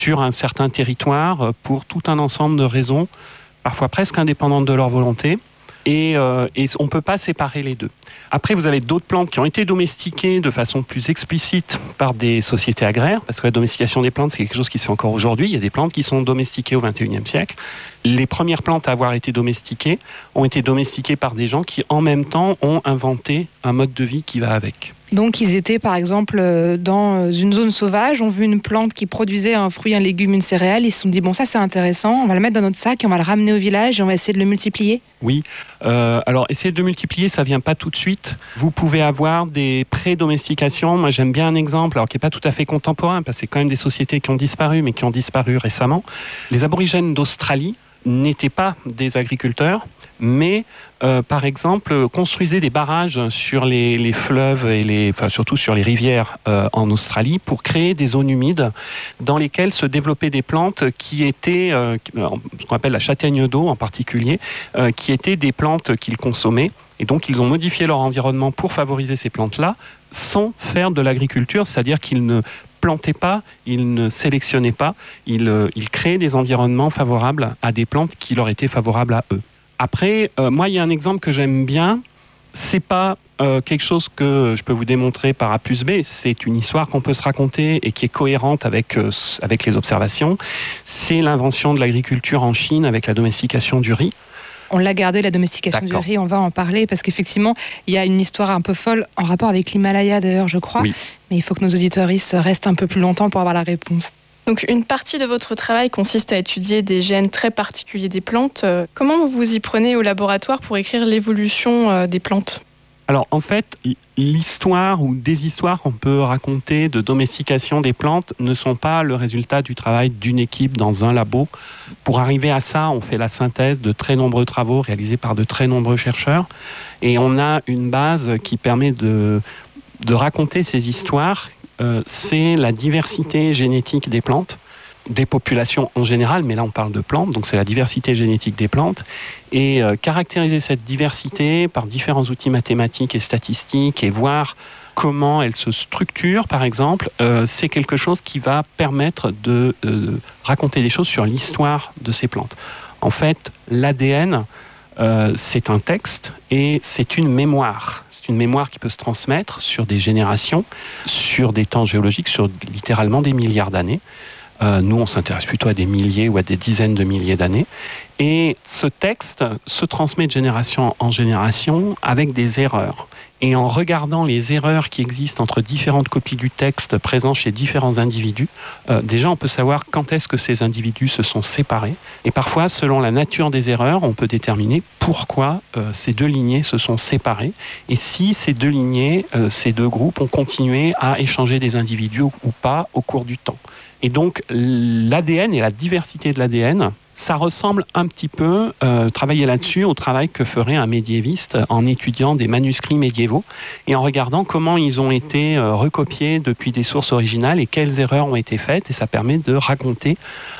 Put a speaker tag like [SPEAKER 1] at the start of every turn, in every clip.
[SPEAKER 1] sur un certain territoire pour tout un ensemble de raisons, parfois presque indépendantes de leur volonté. Et on ne peut pas séparer les deux. Après, vous avez d'autres plantes qui ont été domestiquées de façon plus explicite par des sociétés agraires, parce que la domestication des plantes, c'est quelque chose qui se fait encore aujourd'hui. Il y a des plantes qui sont domestiquées au XXIe siècle. Les premières plantes à avoir été domestiquées ont été domestiquées par des gens qui, en même temps, ont inventé un mode de vie qui va avec.
[SPEAKER 2] Donc ils étaient par exemple dans une zone sauvage, ont vu une plante qui produisait un fruit, un légume, une céréale, ils se sont dit bon ça c'est intéressant, on va le mettre dans notre sac et on va le ramener au village et on va essayer de le multiplier.
[SPEAKER 1] Oui, alors essayer de multiplier ça vient pas tout de suite. Vous pouvez avoir des pré-domestications, moi j'aime bien un exemple, alors qui n'est pas tout à fait contemporain parce que c'est quand même des sociétés qui ont disparu mais qui ont disparu récemment. Les aborigènes d'Australie n'étaient pas des agriculteurs, mais par exemple construisaient des barrages sur les fleuves et surtout sur les rivières en Australie pour créer des zones humides dans lesquelles se développaient des plantes qui étaient, ce qu'on appelle la châtaigne d'eau en particulier, qui étaient des plantes qu'ils consommaient. Et donc ils ont modifié leur environnement pour favoriser ces plantes-là sans faire de l'agriculture, c'est-à-dire qu'ils ne plantaient pas, ils ne sélectionnaient pas, ils créaient des environnements favorables à des plantes qui leur étaient favorables à eux. Après, moi, il y a un exemple que j'aime bien. C'est pas quelque chose que je peux vous démontrer par A plus B. C'est une histoire qu'on peut se raconter et qui est cohérente avec les observations. C'est l'invention de l'agriculture en Chine avec la domestication du riz.
[SPEAKER 2] On l'a gardé, la domestication du riz, on va en parler, parce qu'effectivement, il y a une histoire un peu folle en rapport avec l'Himalaya, d'ailleurs, je crois. Oui. Mais il faut que nos auditeuristes restent un peu plus longtemps pour avoir la réponse.
[SPEAKER 3] Donc, une partie de votre travail consiste à étudier des gènes très particuliers des plantes. Comment vous y prenez au laboratoire pour écrire l'évolution des plantes ?
[SPEAKER 1] Alors, en fait, l'histoire ou des histoires qu'on peut raconter de domestication des plantes ne sont pas le résultat du travail d'une équipe dans un labo. Pour arriver à ça, on fait la synthèse de très nombreux travaux réalisés par de très nombreux chercheurs. Et on a une base qui permet de raconter ces histoires. C'est la diversité génétique des plantes, des populations en général, mais là on parle de plantes, donc c'est la diversité génétique des plantes, et caractériser cette diversité par différents outils mathématiques et statistiques et voir comment elle se structure, par exemple, c'est quelque chose qui va permettre de raconter des choses sur l'histoire de ces plantes. En fait, l'ADN, c'est un texte et c'est une mémoire. C'est une mémoire qui peut se transmettre sur des générations, sur des temps géologiques, sur littéralement des milliards d'années. Nous, on s'intéresse plutôt à des milliers ou à des dizaines de milliers d'années. Et ce texte se transmet de génération en génération avec des erreurs. Et en regardant les erreurs qui existent entre différentes copies du texte présents chez différents individus, déjà on peut savoir quand est-ce que ces individus se sont séparés. Et parfois, selon la nature des erreurs, on peut déterminer pourquoi ces deux lignées se sont séparées. Et si ces deux lignées, ces deux groupes ont continué à échanger des individus ou pas au cours du temps. Et donc, l'ADN et la diversité de l'ADN, ça ressemble un petit peu, travailler là-dessus, au travail que ferait un médiéviste en étudiant des manuscrits médiévaux et en regardant comment ils ont été recopiés depuis des sources originales et quelles erreurs ont été faites. Et ça permet de raconter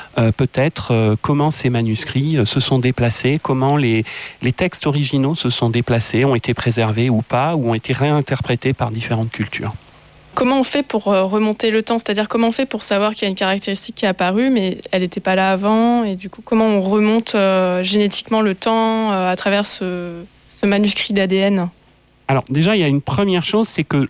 [SPEAKER 1] peut-être comment ces manuscrits se sont déplacés, comment les textes originaux se sont déplacés, ont été préservés ou pas, ou ont été réinterprétés par différentes cultures.
[SPEAKER 3] Comment on fait pour remonter le temps ? C'est-à-dire comment on fait pour savoir qu'il y a une caractéristique qui est apparue, mais elle n'était pas là avant ? Et du coup, comment on remonte génétiquement le temps à travers ce manuscrit d'ADN ?
[SPEAKER 1] Alors déjà, il y a une première chose, c'est que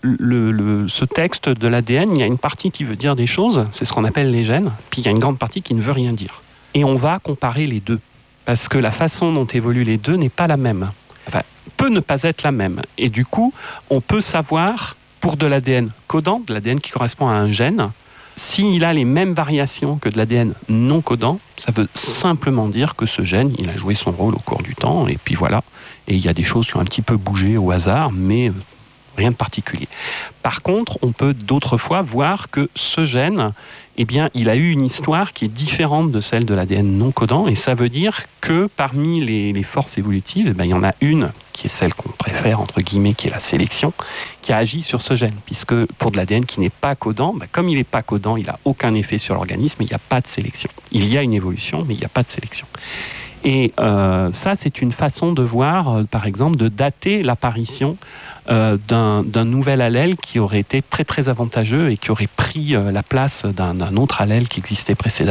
[SPEAKER 1] ce texte de l'ADN, il y a une partie qui veut dire des choses, c'est ce qu'on appelle les gènes, puis il y a une grande partie qui ne veut rien dire. Et on va comparer les deux, parce que la façon dont évoluent les deux n'est pas la même. Enfin, peut ne pas être la même. Et du coup, on peut savoir... pour de l'ADN codant, de l'ADN qui correspond à un gène, s'il a les mêmes variations que de l'ADN non codant, ça veut simplement dire que ce gène, il a joué son rôle au cours du temps, et puis voilà. Et il y a des choses qui ont un petit peu bougé au hasard, mais rien de particulier. Par contre, on peut d'autres fois voir que ce gène, eh bien, il a eu une histoire qui est différente de celle de l'ADN non codant, et ça veut dire que parmi les forces évolutives, eh bien, il y en a une qui est celle qu'on préfère, entre guillemets, qui est la sélection, qui a agi sur ce gène. Puisque pour de l'ADN qui n'est pas codant, comme il n'est pas codant, il n'a aucun effet sur l'organisme, il n'y a pas de sélection. Il y a une évolution, mais il n'y a pas de sélection. Et ça, c'est une façon de voir, par exemple, de dater l'apparition d'un nouvel allèle qui aurait été très très avantageux et qui aurait pris la place d'un autre allèle qui existait précédemment.